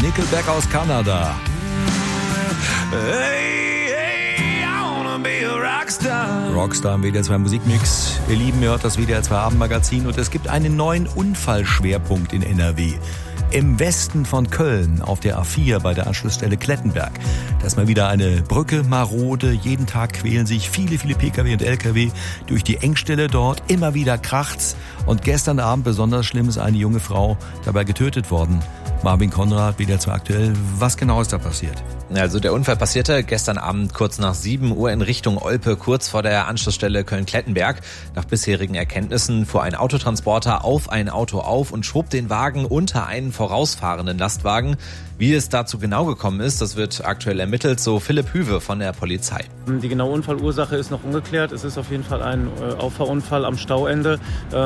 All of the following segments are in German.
Nickelback aus Kanada. Rockstar im WDR 2 Musikmix. Ihr Lieben, ihr hört das WDR 2 Abendmagazin und es gibt einen neuen Unfallschwerpunkt in NRW. Im Westen von Köln auf der A4 bei der Anschlussstelle Klettenberg. Da ist mal wieder eine Brücke marode. Jeden Tag quälen sich viele Pkw und Lkw durch die Engstelle dort. Immer wieder kracht's. Und gestern Abend besonders schlimm ist eine junge Frau dabei getötet worden. Marvin Konrad, WDR 2 aktuell. Was genau ist da passiert? Also der Unfall passierte gestern Abend kurz nach 7 Uhr in Richtung Olpe, kurz vor der Anschlussstelle Köln-Klettenberg. Nach bisherigen Erkenntnissen fuhr ein Autotransporter auf ein Auto auf und schob den Wagen unter einen vorausfahrenden Lastwagen. Wie es dazu genau gekommen ist, das wird aktuell ermittelt, so Philipp Hüwe von der Polizei. Die genaue Unfallursache ist noch ungeklärt. Es ist auf jeden Fall ein Auffahrunfall am Stauende.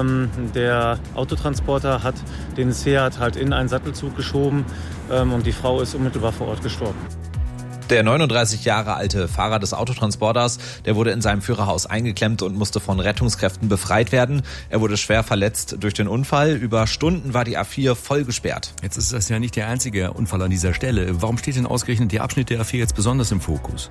Der Autotransporter hat den Seat halt in einen Sattelzug geschoben und die Frau ist unmittelbar vor Ort gestorben. Der 39 Jahre alte Fahrer des Autotransporters, der wurde in seinem Führerhaus eingeklemmt und musste von Rettungskräften befreit werden. Er wurde schwer verletzt durch den Unfall. Über Stunden war die A4 voll gesperrt. Jetzt ist das ja nicht der einzige Unfall an dieser Stelle. Warum steht denn ausgerechnet der Abschnitt der A4 jetzt besonders im Fokus?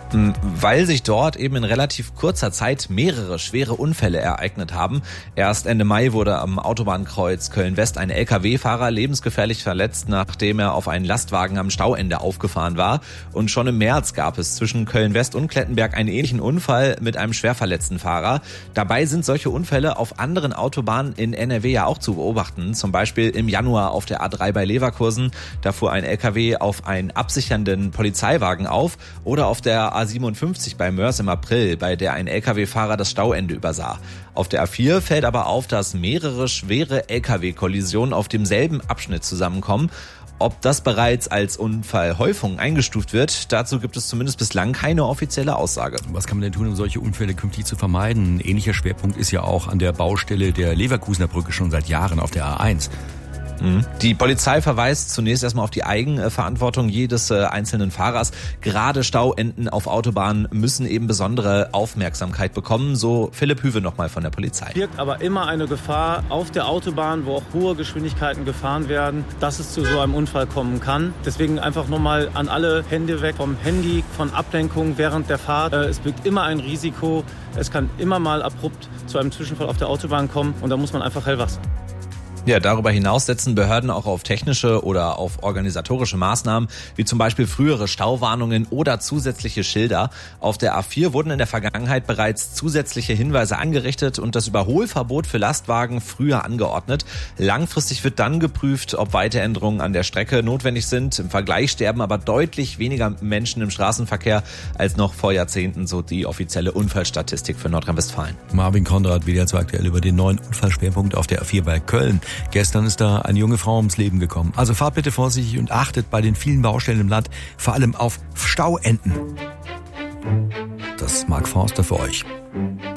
Weil sich dort eben in relativ kurzer Zeit mehrere schwere Unfälle ereignet haben. Erst Ende Mai wurde am Autobahnkreuz Köln-West ein Lkw-Fahrer lebensgefährlich verletzt, nachdem er auf einen Lastwagen am Stauende aufgefahren war. Und schon im März gab es zwischen Köln-West und Klettenberg einen ähnlichen Unfall mit einem schwer verletzten Fahrer. Dabei sind solche Unfälle auf anderen Autobahnen in NRW ja auch zu beobachten. Zum Beispiel im Januar auf der A3 bei Leverkusen. Da fuhr ein Lkw auf einen absichernden Polizeiwagen auf. Oder auf der A57 bei Mörs im April, bei der ein Lkw-Fahrer das Stauende übersah. Auf der A4 fällt aber auf, dass mehrere schwere Lkw-Kollisionen auf demselben Abschnitt zusammenkommen. Ob das bereits als Unfallhäufung eingestuft wird, dazu gibt es zumindest bislang keine offizielle Aussage. Was kann man denn tun, um solche Unfälle künftig zu vermeiden? Ein ähnlicher Schwerpunkt ist ja auch an der Baustelle der Leverkusener Brücke schon seit Jahren auf der A1. Die Polizei verweist zunächst erstmal auf die Eigenverantwortung jedes einzelnen Fahrers. Gerade Stauenden auf Autobahnen müssen eben besondere Aufmerksamkeit bekommen, so Philipp Hüwe nochmal von der Polizei. Es birgt aber immer eine Gefahr auf der Autobahn, wo auch hohe Geschwindigkeiten gefahren werden, dass es zu so einem Unfall kommen kann. Deswegen einfach nochmal an alle Hände weg vom Handy, von Ablenkung während der Fahrt. Es birgt immer ein Risiko. Es kann immer mal abrupt zu einem Zwischenfall auf der Autobahn kommen und da muss man einfach hellwach sein. Ja, darüber hinaus setzen Behörden auch auf technische oder auf organisatorische Maßnahmen, wie zum Beispiel frühere Stauwarnungen oder zusätzliche Schilder. Auf der A4 wurden in der Vergangenheit bereits zusätzliche Hinweise angerichtet und das Überholverbot für Lastwagen früher angeordnet. Langfristig wird dann geprüft, ob weitere Änderungen an der Strecke notwendig sind. Im Vergleich sterben aber deutlich weniger Menschen im Straßenverkehr als noch vor Jahrzehnten, so die offizielle Unfallstatistik für Nordrhein-Westfalen. Marvin Konrad, WDR 2 aktuell über den neuen Unfallschwerpunkt auf der A4 bei Köln. Gestern ist da eine junge Frau ums Leben gekommen. Also fahrt bitte vorsichtig und achtet bei den vielen Baustellen im Land vor allem auf Stauenden. Das ist Mark Forster für euch.